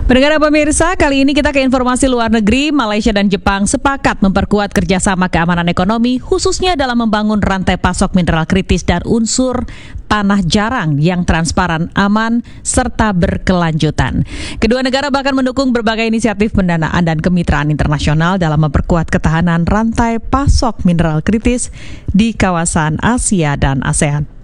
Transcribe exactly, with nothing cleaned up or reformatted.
Pendengar pemirsa, kali ini kita ke informasi luar negeri. Malaysia dan Jepang sepakat memperkuat kerjasama keamanan ekonomi, khususnya dalam membangun rantai pasok mineral kritis dan unsur tanah jarang yang transparan, aman, serta berkelanjutan. Kedua negara bahkan mendukung berbagai inisiatif pendanaan dan kemitraan internasional dalam memperkuat ketahanan rantai pasok mineral kritis di kawasan Asia dan ASEAN.